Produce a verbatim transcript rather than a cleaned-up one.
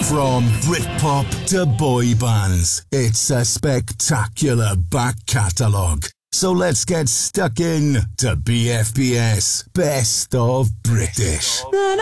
From Britpop to boy bands, it's a spectacular back catalogue. So let's get stuck in to B F B S Best of British.